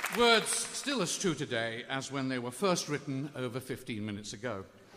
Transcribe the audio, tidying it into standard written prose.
Words still as true today as when they were first written over 15 minutes ago.